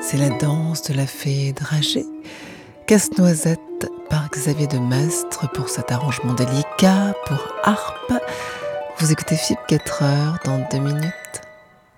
C'est la danse de la fée dragée, Casse-Noisette par Xavier de Maistre pour cet arrangement délicat pour harpe. Vous écoutez FIP 4 heures dans 2 minutes.